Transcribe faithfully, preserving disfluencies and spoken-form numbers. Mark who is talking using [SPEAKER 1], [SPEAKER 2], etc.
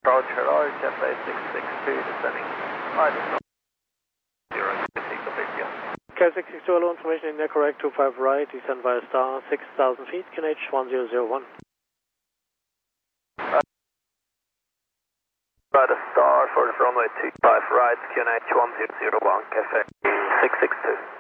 [SPEAKER 1] Roger, R Cafe six six two descending. Minus zero,
[SPEAKER 2] K six six two, hello, information India, correct, two five right, descend via star, six thousand feet, Q N H one zero zero one.
[SPEAKER 1] By the star for the runway two five right, Q N H one zero zero one, Cafe six six two.